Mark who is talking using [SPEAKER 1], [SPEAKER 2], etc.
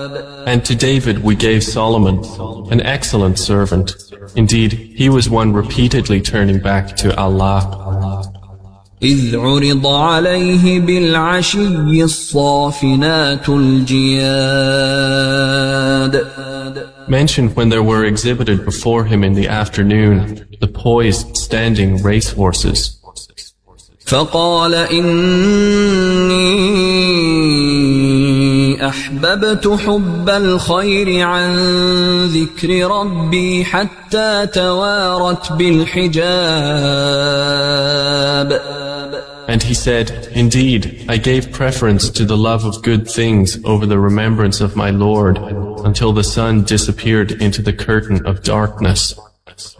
[SPEAKER 1] And to David we gave Solomon, an excellent servant. Indeed, he was one repeatedly turning back to Allah.
[SPEAKER 2] إذ عرض عليه بالعشي الصافنات الجياد.
[SPEAKER 3] Mentioned when there were exhibited before him in the afternoon the poised standing racehorses.
[SPEAKER 2] فقال إني أحببت حب الخير عن ذكر ربي حتى توارت بالحجاب.
[SPEAKER 3] And he said, Indeed, I gave preference to the love of good things over the remembrance of my Lord until the sun disappeared into the curtain of darkness.